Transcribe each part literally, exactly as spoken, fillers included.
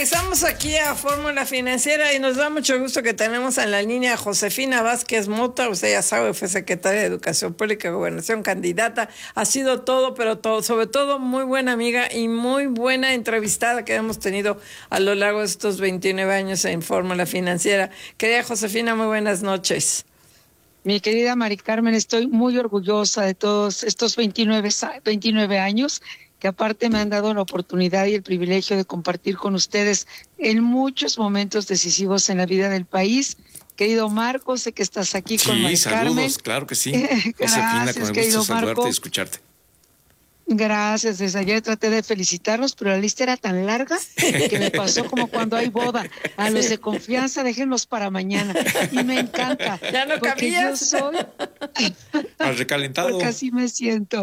regresamos aquí a Fórmula Financiera y nos da mucho gusto que tenemos en la línea a Josefina Vázquez Mota. Usted ya sabe, fue secretaria de Educación Pública y Gobernación, candidata, ha sido todo, pero todo, sobre todo muy buena amiga y muy buena entrevistada que hemos tenido a lo largo de estos veintinueve años en Fórmula Financiera. Querida Josefina, muy buenas noches. Mi querida Mari Carmen, estoy muy orgullosa de todos estos veintinueve, veintinueve años, que aparte me han dado la oportunidad y el privilegio de compartir con ustedes en muchos momentos decisivos en la vida del país. Querido Marco, sé que estás aquí sí, con Mari Carmen. Sí, saludos, claro que sí. Josefina, con el gusto de saludarte y escucharte. Gracias, desde ayer traté de felicitarlos, pero la lista era tan larga que me pasó como cuando hay boda. A los de confianza, déjenlos para mañana. Y me encanta. Ya no porque cabías. Yo soy... Al recalentado. Porque así me siento.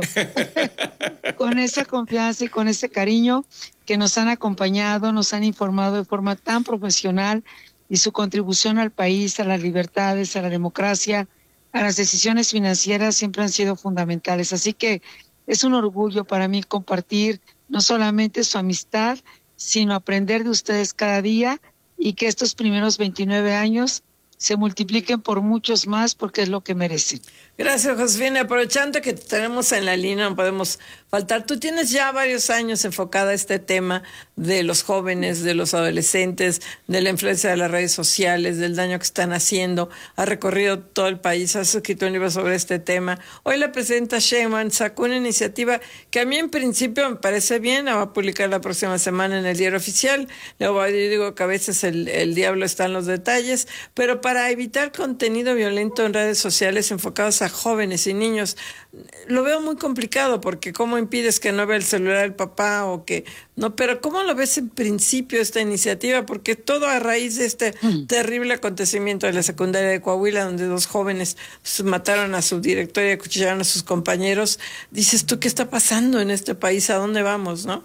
Con esa confianza y con ese cariño que nos han acompañado, nos han informado de forma tan profesional y su contribución al país, a las libertades, a la democracia, a las decisiones financieras siempre han sido fundamentales. Así que es un orgullo para mí compartir no solamente su amistad, sino aprender de ustedes cada día y que estos primeros veintinueve años se multipliquen por muchos más porque es lo que merecen. Gracias, Josefina. Aprovechando que te tenemos en la línea, no podemos faltar. Tú tienes ya varios años enfocada a este tema de los jóvenes, de los adolescentes, de la influencia de las redes sociales, del daño que están haciendo. Has recorrido todo el país, has escrito un libro sobre este tema. Hoy la presidenta Sheinbaum sacó una iniciativa que a mí en principio me parece bien, la va a publicar la próxima semana en el Diario Oficial. Luego yo digo que a veces el, el diablo está en los detalles, pero para evitar contenido violento en redes sociales enfocados a jóvenes y niños, lo veo muy complicado porque cómo impides que no vea el celular el papá o que no, pero cómo lo ves en principio esta iniciativa, porque todo a raíz de este mm. terrible acontecimiento de la secundaria de Coahuila donde dos jóvenes pues, mataron a su director y acuchillaron a sus compañeros. Dices tú, ¿qué está pasando en este país? ¿A dónde vamos, no?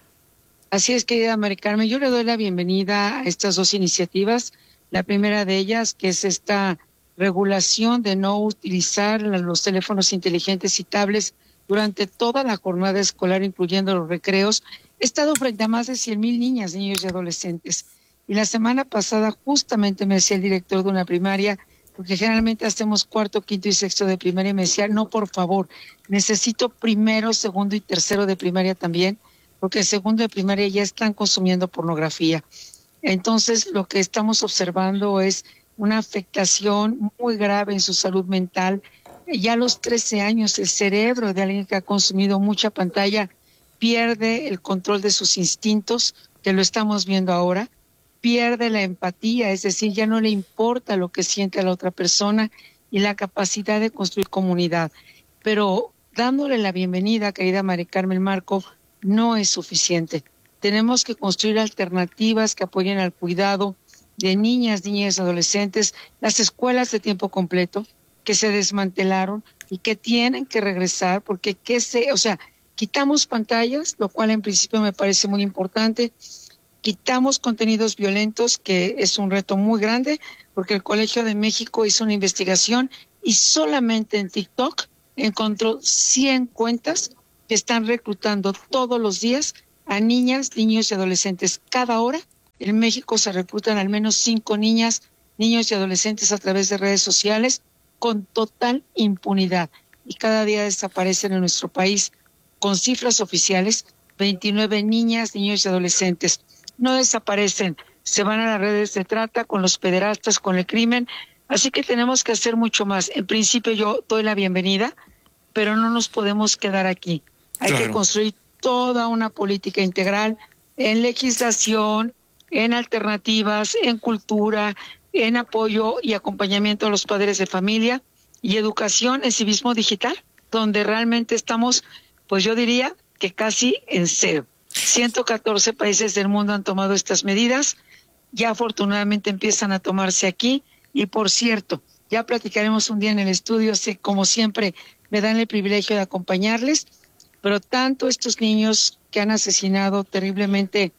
Así es, querida Mari Carmen, yo le doy la bienvenida a estas dos iniciativas. La primera de ellas, que es esta regulación de no utilizar los teléfonos inteligentes y tablets durante toda la jornada escolar, incluyendo los recreos. He estado frente a más de cien mil niñas, niños y adolescentes. Y la semana pasada justamente me decía el director de una primaria, porque generalmente hacemos cuarto, quinto y sexto de primaria, y me decía, no, por favor, necesito primero, segundo y tercero de primaria también, porque en segundo de primaria ya están consumiendo pornografía. Entonces, lo que estamos observando es una afectación muy grave en su salud mental. Ya a los trece años, el cerebro de alguien que ha consumido mucha pantalla pierde el control de sus instintos, que lo estamos viendo ahora, pierde la empatía, es decir, ya no le importa lo que siente a la otra persona y la capacidad de construir comunidad. Pero dándole la bienvenida, querida Mari Carmen, Marco, no es suficiente. Tenemos que construir alternativas que apoyen al cuidado de niñas, niñas y adolescentes, las escuelas de tiempo completo que se desmantelaron y que tienen que regresar porque qué sé, o sea, quitamos pantallas, lo cual en principio me parece muy importante, quitamos contenidos violentos, que es un reto muy grande, porque el Colegio de México hizo una investigación y solamente en TikTok encontró cien cuentas que están reclutando todos los días a niñas, niños y adolescentes. Cada hora en México se reclutan al menos cinco niñas, niños y adolescentes a través de redes sociales con total impunidad. Y cada día desaparecen en nuestro país, con cifras oficiales, veintinueve niñas, niños y adolescentes. No desaparecen, se van a las redes de trata con los pederastas, con el crimen. Así que tenemos que hacer mucho más. En principio yo doy la bienvenida, pero no nos podemos quedar aquí. Hay claro. que construir toda una política integral en legislación, en alternativas, en cultura, en apoyo y acompañamiento a los padres de familia y educación en civismo digital, donde realmente estamos, pues yo diría que casi en cero. ciento catorce países del mundo han tomado estas medidas, ya afortunadamente empiezan a tomarse aquí y por cierto, ya platicaremos un día en el estudio, sé, como siempre me dan el privilegio de acompañarles, pero tanto estos niños que han asesinado terriblemente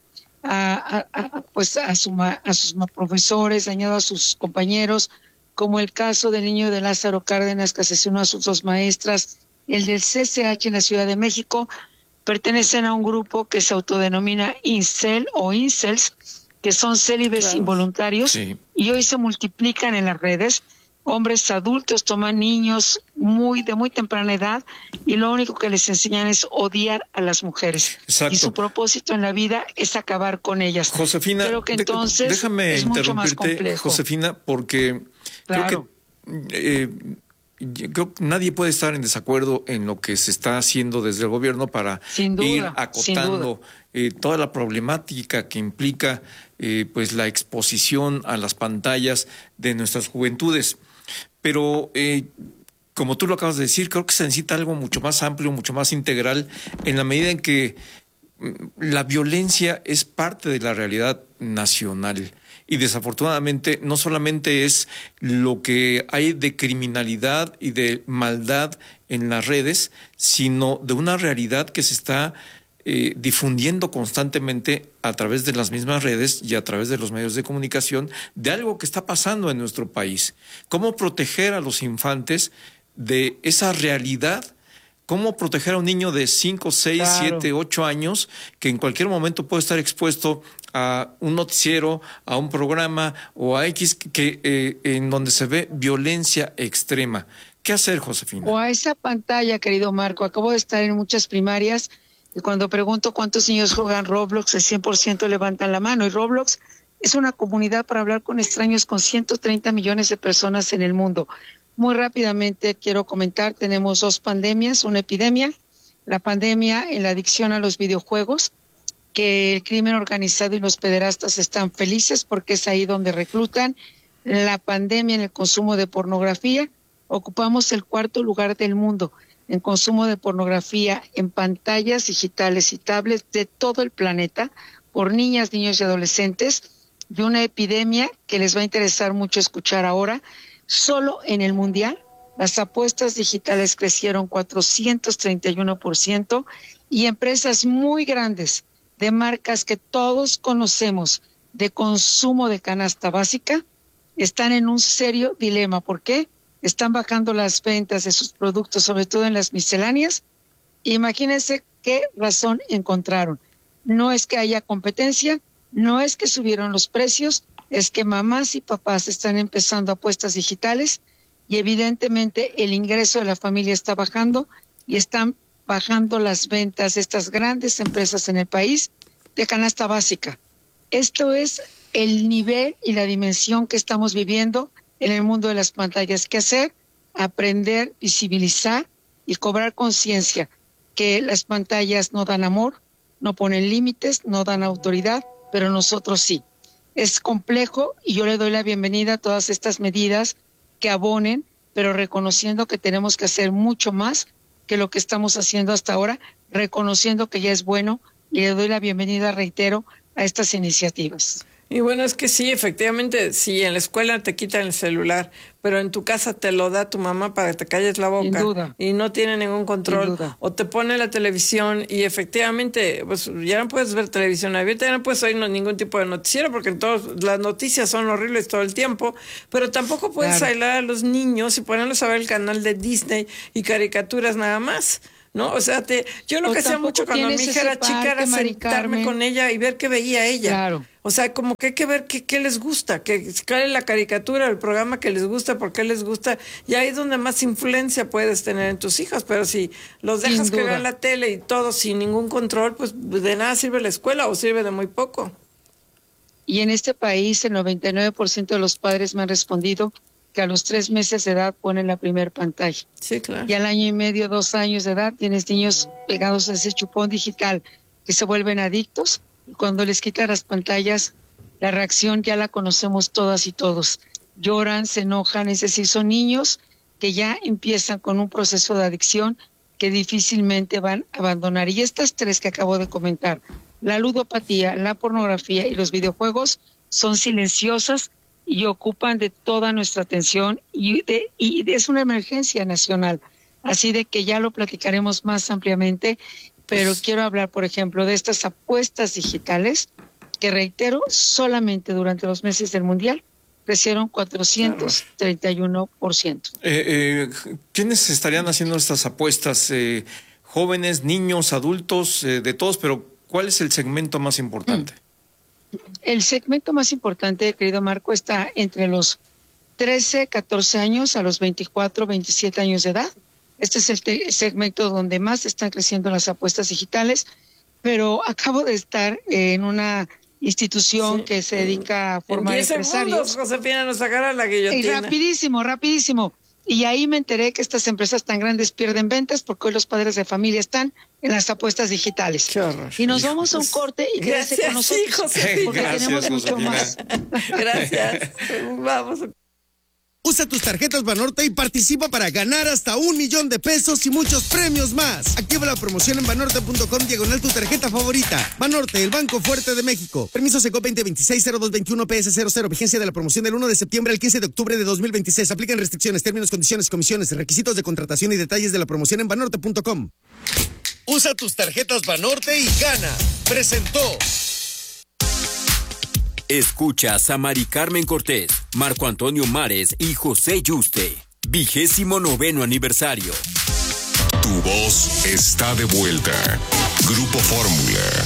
a, a, a, pues a, su, a sus profesores, dañado a sus compañeros, como el caso del niño de Lázaro Cárdenas que asesinó a sus dos maestras, el del C C H en la Ciudad de México, pertenecen a un grupo que se autodenomina incel o incels, que son célibes claro. involuntarios, sí. y hoy se multiplican en las redes. Hombres adultos toman niños muy de muy temprana edad y lo único que les enseñan es odiar a las mujeres. Exacto. Y su propósito en la vida es acabar con ellas. Josefina, creo que entonces de, déjame es mucho más complejo. Josefina, porque claro. creo que eh, creo que nadie puede estar en desacuerdo en lo que se está haciendo desde el gobierno para sin duda, ir acotando eh, toda la problemática que implica eh, pues la exposición a las pantallas de nuestras juventudes. Pero, eh, como tú lo acabas de decir, creo que se necesita algo mucho más amplio, mucho más integral, en la medida en que la violencia es parte de la realidad nacional. Y desafortunadamente no solamente es lo que hay de criminalidad y de maldad en las redes, sino de una realidad que se está Eh, difundiendo constantemente a través de las mismas redes y a través de los medios de comunicación de algo que está pasando en nuestro país. ¿Cómo proteger a los infantes de esa realidad? ¿Cómo proteger a un niño de cinco, seis, siete, ocho años que en cualquier momento puede estar expuesto a un noticiero, a un programa o a X que eh, en donde se ve violencia extrema? ¿Qué hacer, Josefina? O a esa pantalla, querido Marco. Acabo de estar en muchas primarias y cuando pregunto cuántos niños juegan Roblox, el cien por ciento levantan la mano. Y Roblox es una comunidad para hablar con extraños con ciento treinta millones de personas en el mundo. Muy rápidamente quiero comentar, tenemos dos pandemias, una epidemia, la pandemia en la adicción a los videojuegos, que el crimen organizado y los pederastas están felices porque es ahí donde reclutan. La pandemia en el consumo de pornografía, ocupamos el cuarto lugar del mundo en consumo de pornografía en pantallas digitales y tablets de todo el planeta por niñas, niños y adolescentes, de una epidemia que les va a interesar mucho escuchar ahora. Solo en el Mundial las apuestas digitales crecieron cuatrocientos treinta y uno por ciento y empresas muy grandes de marcas que todos conocemos de consumo de canasta básica están en un serio dilema. ¿Por qué? Están bajando las ventas de sus productos, sobre todo en las misceláneas. Imagínense qué razón encontraron. No es que haya competencia, no es que subieron los precios, es que mamás y papás están empezando apuestas digitales y evidentemente el ingreso de la familia está bajando y están bajando las ventas de estas grandes empresas en el país de canasta básica. Esto es el nivel y la dimensión que estamos viviendo en el mundo de las pantallas. ¿Qué hacer? Aprender, visibilizar y cobrar conciencia que las pantallas no dan amor, no ponen límites, no dan autoridad, pero nosotros sí. Es complejo y yo le doy la bienvenida a todas estas medidas que abonen, pero reconociendo que tenemos que hacer mucho más que lo que estamos haciendo hasta ahora, reconociendo que ya es bueno, y le doy la bienvenida, reitero, a estas iniciativas. Y bueno, es que sí, efectivamente, sí, en la escuela te quitan el celular, pero en tu casa te lo da tu mamá para que te calles la boca. Sin duda. Y no tiene ningún control. O te pone la televisión y efectivamente, pues ya no puedes ver televisión abierta, ya no puedes oír ningún tipo de noticiero porque todos, las noticias son horribles todo el tiempo, pero tampoco puedes claro. aislar a los niños y ponerlos a ver el canal de Disney y caricaturas nada más. ¿No? O sea, te, yo lo o que hacía mucho cuando mi hija era chica era sentarme con ella y ver qué veía ella. Claro. O sea, como que hay que ver qué, qué les gusta, que cuál es la caricatura, el programa que les gusta, por qué les gusta, y ahí es donde más influencia puedes tener en tus hijos. Pero si los dejas que vean la tele y todo sin ningún control, pues de nada sirve la escuela o sirve de muy poco. Y en este país el noventa y nueve por ciento de los padres me han respondido que a los tres meses de edad ponen la primer pantalla. Sí, claro. Y al año y medio, dos años de edad, tienes niños pegados a ese chupón digital que se vuelven adictos. Y cuando les quitan las pantallas, la reacción ya la conocemos todas y todos. Lloran, se enojan, es decir, son niños que ya empiezan con un proceso de adicción que difícilmente van a abandonar. Y estas tres que acabo de comentar, la ludopatía, la pornografía y los videojuegos, son silenciosas y ocupan de toda nuestra atención y, de, y es una emergencia nacional. Así de que ya lo platicaremos más ampliamente, pero pues, quiero hablar, por ejemplo, de estas apuestas digitales que, reitero, solamente durante los meses del Mundial crecieron cuatrocientos treinta y uno por ciento. Eh, eh, ¿Quiénes estarían haciendo estas apuestas, eh, jóvenes, niños, adultos, eh, de todos, pero ¿cuál es el segmento más importante? El segmento más importante, querido Marco, está entre los trece, catorce años a los veinticuatro, veintisiete años de edad. Este es el te- segmento donde más están creciendo las apuestas digitales, pero acabo de estar en una institución sí. que se dedica a formar en diez empresarios. Segundos, Josefina, nos agarra la guillotina. Y rapidísimo, rapidísimo. Y ahí me enteré que estas empresas tan grandes pierden ventas porque hoy los padres de familia están en las apuestas digitales. Qué horror. Y nos vamos a un corte y quédate con nosotros. Sí, Josefina. Porque Gracias, tenemos mucho Josefina. más. Gracias. Vamos. Usa tus tarjetas Banorte y participa para ganar hasta un millón de pesos y muchos premios más. Activa la promoción en banorte punto com diagonal tu tarjeta favorita. Banorte, el Banco Fuerte de México. Permiso Seco veinte veintiséis cero dos veintiuno P S cero cero. Vigencia de la promoción del uno de septiembre al quince de octubre de dos mil veintiséis. Aplican restricciones, términos, condiciones, comisiones, requisitos de contratación y detalles de la promoción en banorte punto com. Usa tus tarjetas Banorte y gana. Presentó. Escuchas a Mari Carmen Cortés, Marco Antonio Mares y José Yuste. Vigésimo noveno aniversario. Tu voz está de vuelta. Grupo Fórmula.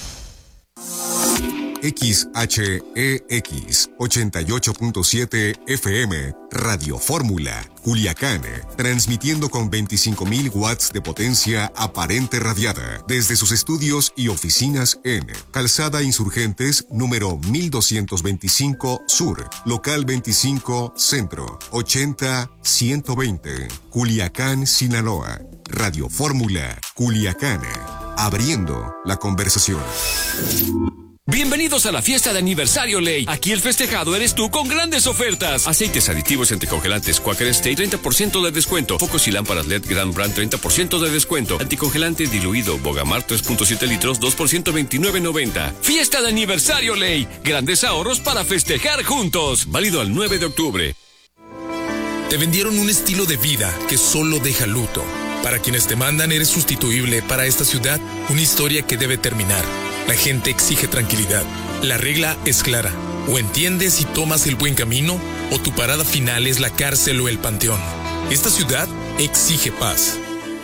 X H E X ochenta y ocho punto siete F M, Radio Fórmula, Culiacán, transmitiendo con veinticinco mil watts de potencia aparente radiada desde sus estudios y oficinas en Calzada Insurgentes, número mil doscientos veinticinco Sur, local veinticinco Centro, ochenta ciento veinte, Culiacán, Sinaloa. Radio Fórmula, Culiacán, abriendo la conversación. Bienvenidos a la fiesta de aniversario Ley. Aquí el festejado eres tú con grandes ofertas. Aceites aditivos anticongelantes Quaker Stay, treinta por ciento de descuento. Focos y lámparas L E D Grand Brand, treinta por ciento de descuento. Anticongelante diluido Bogamar, tres punto siete litros, dos por ciento, veintinueve noventa. Fiesta de aniversario Ley. Grandes ahorros para festejar juntos. Válido al nueve de octubre. Te vendieron un estilo de vida que solo deja luto. Para quienes te mandan eres sustituible. Para esta ciudad, una historia que debe terminar. La gente exige tranquilidad. La regla es clara. O entiendes y tomas el buen camino, o tu parada final es la cárcel o el panteón. Esta ciudad exige paz.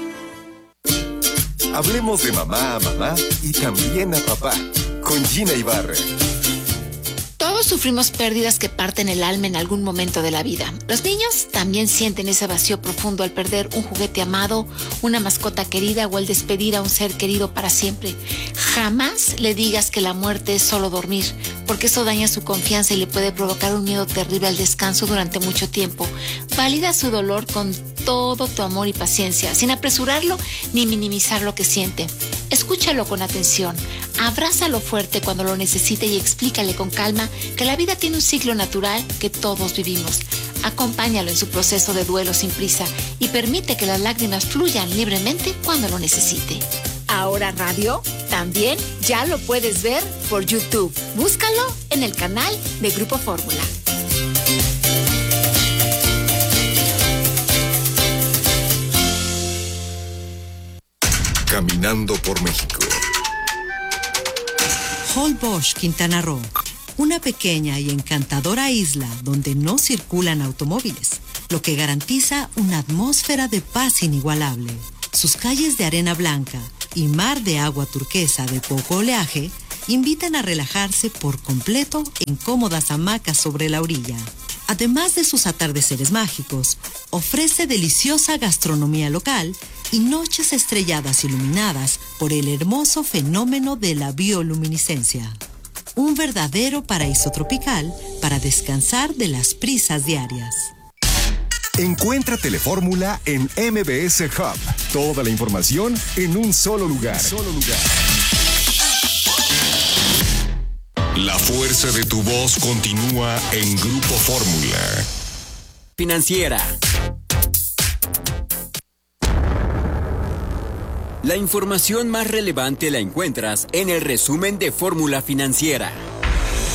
Hablemos de mamá a mamá y también a papá. Con Gina Ibarra. Todos sufrimos pérdidas que parten el alma en algún momento de la vida. Los niños también sienten ese vacío profundo al perder un juguete amado, una mascota querida o al despedir a un ser querido para siempre. Jamás le digas que la muerte es solo dormir, porque eso daña su confianza y le puede provocar un miedo terrible al descanso durante mucho tiempo. Valida su dolor con todo tu amor y paciencia, sin apresurarlo ni minimizar lo que siente. Escúchalo con atención, abrázalo fuerte cuando lo necesite y explícale con calma que la vida tiene un ciclo natural que todos vivimos. Acompáñalo en su proceso de duelo sin prisa y permite que las lágrimas fluyan libremente cuando lo necesite. Ahora Radio también ya lo puedes ver por YouTube. Búscalo en el canal de Grupo Fórmula. Caminando por México. Holbox, Quintana Roo. Una pequeña y encantadora isla donde no circulan automóviles, lo que garantiza una atmósfera de paz inigualable. Sus calles de arena blanca y mar de agua turquesa de poco oleaje invitan a relajarse por completo en cómodas hamacas sobre la orilla. Además de sus atardeceres mágicos, ofrece deliciosa gastronomía local y noches estrelladas iluminadas por el hermoso fenómeno de la bioluminiscencia. Un verdadero paraíso tropical para descansar de las prisas diarias. Encuentra Telefórmula en M B S Hub. Toda la información en un solo lugar. Solo lugar. La fuerza de tu voz continúa en Grupo Fórmula. Financiera. La información más relevante la encuentras en el resumen de Fórmula Financiera.